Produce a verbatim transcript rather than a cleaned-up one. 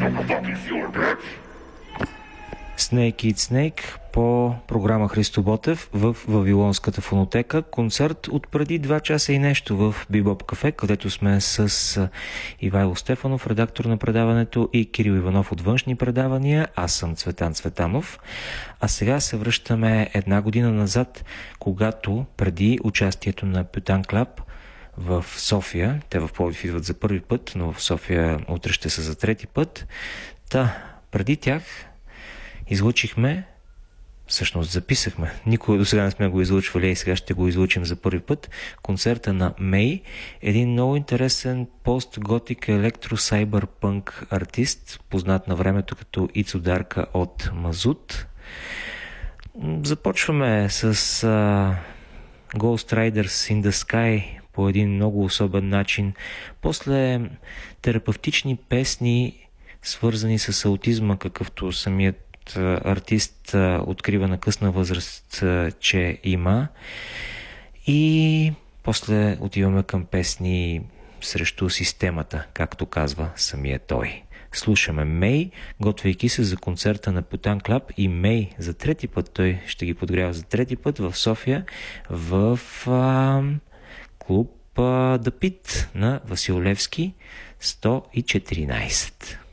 Snake Eat Snake по програма Христо Ботев в Вавилонската фонотека. Концерт от преди два часа и нещо в Бибоп кафе, където сме с Ивайло Стефанов, редактор на предаването, и Кирил Иванов от Външни предавания. Аз съм Цветан Цветанов. А сега се връщаме една година назад, когато преди участието на Пютан Клаб в София, те в Пловдив идват за първи път, но в София утре ще са за трети път. Та, преди тях излучихме, всъщност записахме, никога до сега не сме го излучвали и сега ще го излучим за първи път, концерта на Мей, един много интересен пост-готик електро-сайбърпънк артист, познат на времето като Ицо Дарка от Мазут. Започваме с uh, Ghost Riders in the Sky по един много особен начин, после терапевтични песни, свързани с аутизма, какъвто самият артист открива на късна възраст, че има. И после отиваме към песни срещу системата, както казва самия той. Слушаме Мей, готвейки се за концерта на Пютан Клаб, и Мей за трети път, той ще ги подгрява за трети път в София в а, клуб а, The Pit на Васил Левски сто и четиринайсет.